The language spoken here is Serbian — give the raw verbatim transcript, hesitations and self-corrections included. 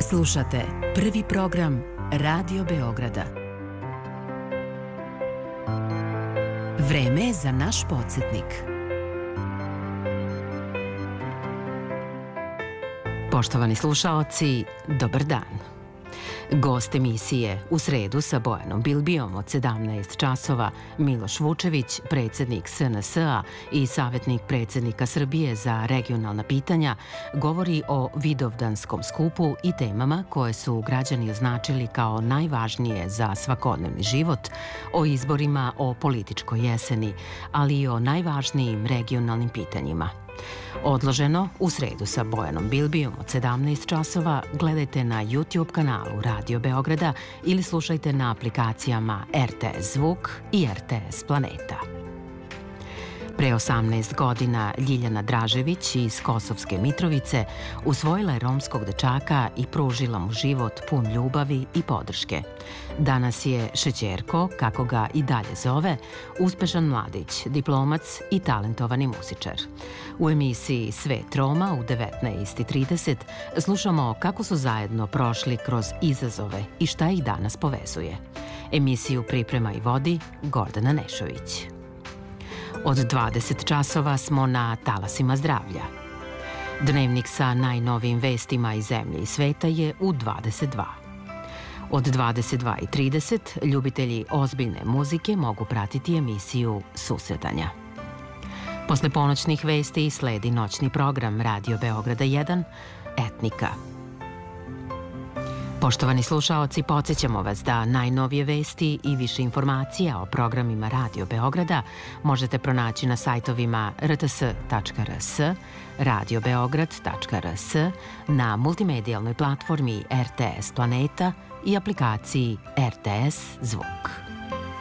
Slušate prvi program Radio Beograda. Vreme je za naš podsjetnik. Poštovani slušaoci, dobar dan. Gost emisije U sredu sa Bojanom Bilbijom od sedamnaest časova Miloš Vučević, predsjednik S N S-a i savjetnik predsjednika Srbije za regionalna pitanja, govori o Vidovdanskom skupu i temama koje su građani označili kao najvažnije za svakodnevni život, o izborima, o političkoj jeseni, ali i o najvažnijim regionalnim pitanjima. Odloženo U sredu sa Bojanom Bilbijom od sedamnaest časova gledajte na YouTube kanalu Radio Beograda ili slušajte na aplikacijama R T S Zvuk i R T S Planeta. Pre osamnaest godina Ljiljana Dražević iz Kosovske Mitrovice usvojila je romskog dečaka i pružila mu život pun ljubavi i podrške. Danas je Šećerko, kako ga i dalje zove, uspešan mladić, diplomac i talentovani muzičar. U emisiji Svet Roma u devetnaest i trideset slušamo kako su zajedno prošli kroz izazove i šta ih danas povezuje. Emisiju priprema i vodi Gordana Nešović. Od dvadeset časova smo na talasima zdravlja. Dnevnik sa najnovijim vestima iz zemlje i sveta je u dvadeset dva. Od dvadeset dva i trideset ljubitelji ozbiljne muzike mogu pratiti emisiju Susretanja. Posle ponoćnih vesti sledi noćni program Radio Beograda jedan, Etnika. Poštovani slušaoci, podsjećamo vas da najnovije vesti i više informacija o programima Radio Beograda možete pronaći na sajtovima r t s tačka r s, radio beograd tačka r s, na multimedijalnoj platformi R T S Planeta i aplikaciji R T S Zvuk.